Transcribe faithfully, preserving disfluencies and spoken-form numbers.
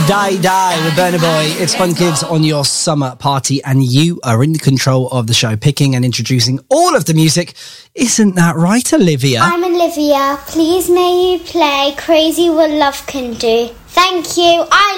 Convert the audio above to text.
Die Die with Burna Boy. It's Fun Kids on your summer party, and you are in control of the show, picking and introducing all of the music. Isn't that right, Olivia? I'm Olivia. Please may you play Crazy What Love Can Do. Thank you. I